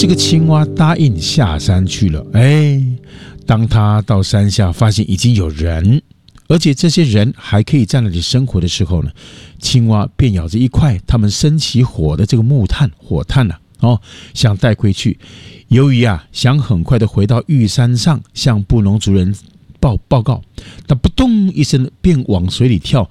这个青蛙答应下山去了。当他到山下发现已经有人，而且这些人还可以在那里生活的时候呢，青蛙便咬着一块他们生起火的这个火炭想带回去。由于想很快的回到玉山上向布农族人报告，他扑通一声便往水里跳，